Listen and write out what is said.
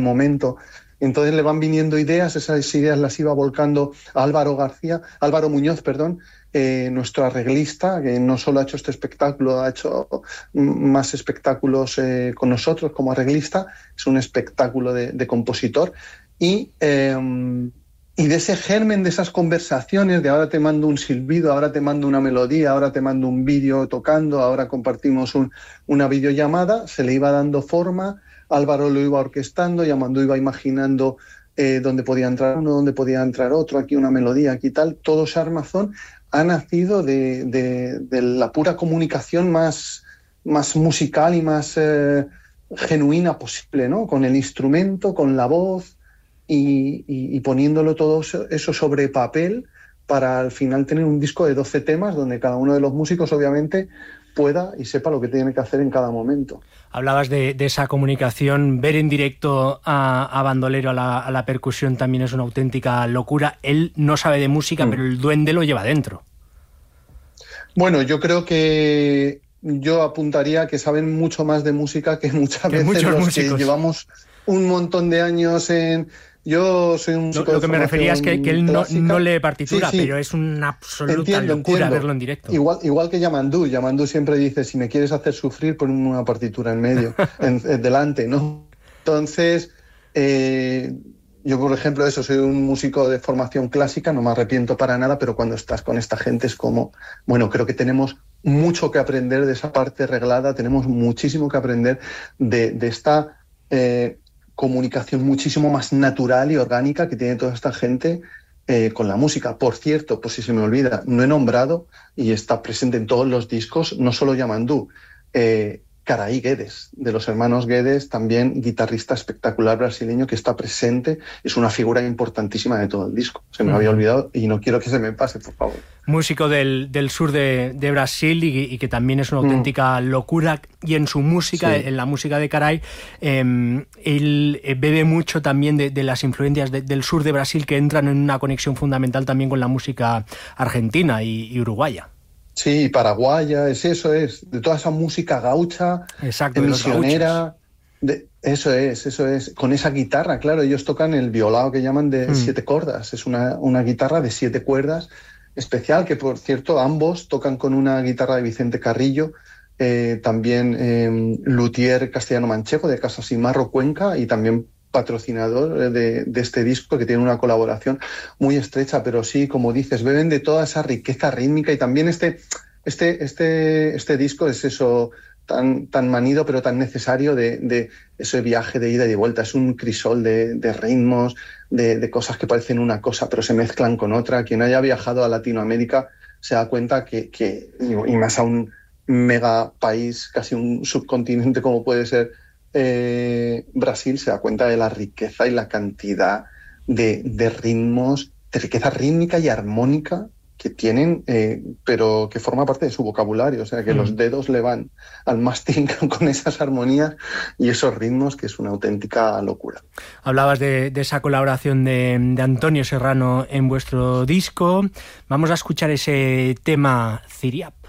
momento. Entonces le van viniendo ideas, esas ideas las iba volcando a Álvaro Muñoz, nuestro arreglista, que no solo ha hecho este espectáculo, ha hecho más espectáculos con nosotros como arreglista, es un espectáculo de compositor. Y de ese germen, de esas conversaciones, de ahora te mando un silbido, ahora te mando una melodía, ahora te mando un vídeo tocando, ahora compartimos una videollamada, se le iba dando forma, Álvaro lo iba orquestando, Yamandú iba imaginando dónde podía entrar uno, dónde podía entrar otro, aquí una melodía, aquí tal. Todo ese armazón ha nacido de la pura comunicación más musical y más genuina posible, ¿no? Con el instrumento, con la voz y poniéndolo todo eso sobre papel para al final tener un disco de 12 temas donde cada uno de los músicos obviamente pueda y sepa lo que tiene que hacer en cada momento. Hablabas de esa comunicación, ver en directo a Bandolero a la percusión también es una auténtica locura. Él no sabe de música, pero el duende lo lleva dentro. Bueno, yo creo que yo apuntaría que saben mucho más de música que muchas veces los músicos que llevamos un montón de años en... Yo soy un músico Lo que me refería es que él no lee partitura, sí. pero es una absoluta locura verlo en directo. Igual que Yamandú siempre dice, si me quieres hacer sufrir, pon una partitura en medio, delante, ¿no? Entonces, yo, por ejemplo, soy un músico de formación clásica, no me arrepiento para nada, pero cuando estás con esta gente es como, bueno, creo que tenemos mucho que aprender de esa parte reglada, tenemos muchísimo que aprender de esta... comunicación muchísimo más natural y orgánica que tiene toda esta gente con la música. Por cierto, pues si se me olvida, no he nombrado y está presente en todos los discos, no solo Yamandú, Caraí Guedes, de los hermanos Guedes, también guitarrista espectacular brasileño que está presente, es una figura importantísima de todo el disco. Se me había olvidado y no quiero que se me pase, por favor. Músico del sur de Brasil y que también es una auténtica locura, y en su música, sí, en la música de Caraí, él bebe mucho también de las influencias del sur de Brasil, que entran en una conexión fundamental también con la música argentina y uruguaya. Sí, paraguaya, de toda esa música gaucha, exacto, misionera, eso es, con esa guitarra, claro, ellos tocan el violao que llaman de 7 cuerdas, es una guitarra de 7 cuerdas especial, que por cierto ambos tocan con una guitarra de Vicente Carrillo, también luthier castellano-manchego de Casa Simarro Cuenca y también patrocinador de este disco, que tiene una colaboración muy estrecha, pero sí, como dices, beben de toda esa riqueza rítmica y también este disco es eso tan manido pero tan necesario de ese viaje de ida y de vuelta, es un crisol de ritmos, de cosas que parecen una cosa pero se mezclan con otra. Quien haya viajado a Latinoamérica se da cuenta que y más a un mega país, casi un subcontinente como puede ser Brasil, se da cuenta de la riqueza y la cantidad de ritmos, de riqueza rítmica y armónica que tienen, pero que forma parte de su vocabulario, o sea que los dedos le van al mástil con esas armonías y esos ritmos, que es una auténtica locura. Hablabas de esa colaboración de Antonio Serrano en vuestro disco. Vamos a escuchar ese tema Ciriap.